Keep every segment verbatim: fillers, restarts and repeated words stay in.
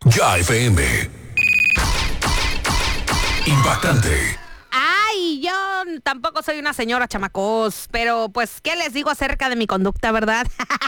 Ya F M. Impactante. Ay, yo tampoco soy una señora, chamacos, pero pues, ¿qué les digo acerca de mi conducta, verdad?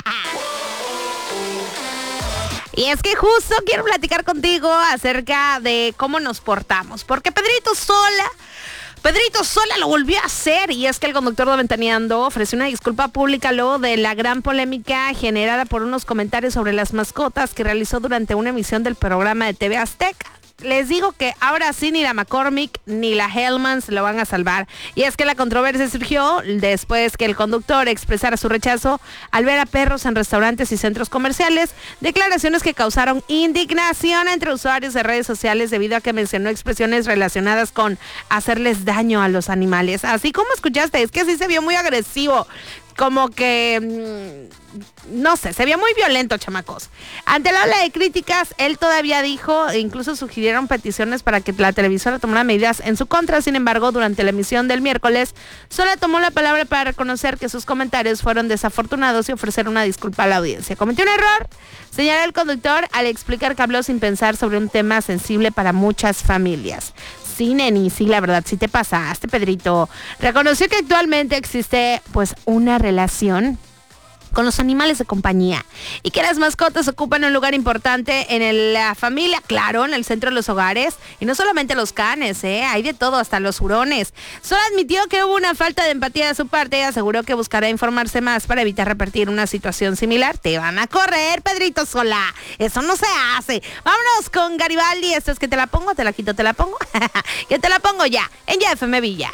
Y es que justo quiero platicar contigo acerca de cómo nos portamos, porque Pedrito Sola... Pedrito Sola lo volvió a hacer, y es que el conductor de Ventaneando ofreció una disculpa pública luego de la gran polémica generada por unos comentarios sobre las mascotas que realizó durante una emisión del programa de T V Azteca. Les digo que ahora sí ni la McCormick ni la Hellmann's lo van a salvar. Y es que la controversia surgió después que el conductor expresara su rechazo al ver a perros en restaurantes y centros comerciales, declaraciones que causaron indignación entre usuarios de redes sociales debido a que mencionó expresiones relacionadas con hacerles daño a los animales. Así como escuchaste, es que sí se vio muy agresivo. Como que, mmm, no sé, se vio muy violento, chamacos. Ante la ola de críticas, él todavía dijo, e incluso sugirieron peticiones para que la televisora tomara medidas en su contra. Sin embargo, durante la emisión del miércoles, Sola tomó la palabra para reconocer que sus comentarios fueron desafortunados y ofrecer una disculpa a la audiencia. Cometió un error, señaló el conductor al explicar que habló sin pensar sobre un tema sensible para muchas familias. Sí, neni, sí, la verdad, sí te pasaste, Pedrito. Reconoció que actualmente existe, pues, una relación con los animales de compañía y que las mascotas ocupan un lugar importante en el, la familia, claro, en el centro de los hogares, y no solamente los canes, ¿eh? Hay de todo, hasta los hurones. Solo admitió que hubo una falta de empatía de su parte y aseguró que buscará informarse más para evitar repetir una situación similar. Te van a correr, Pedrito Sola, eso no se hace. Vámonos con Garibaldi. Esto es que te la pongo, te la quito, te la pongo. Que te la pongo ya, en Ya F M Villa.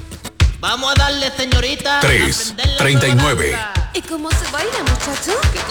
Vamos a darle, señorita. tres treinta y nueve. ¿Y cómo se baila, muchacho?